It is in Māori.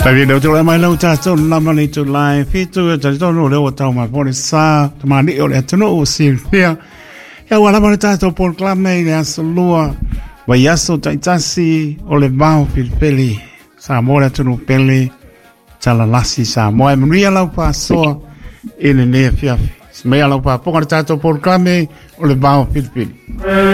Tapi dah tu mai lau cha tu nama ni tu lai fi tu jadi tu no le tau ma pon sa ma ni ole tu no si ya ya wala ma cha tu por clame ya solua va ya so ta si ole bao fil peli sa mo le tu no peli cha la lasi sa mo e mria lau pa so in ne fia me lau pa por cha tu por clame ole bao fil peli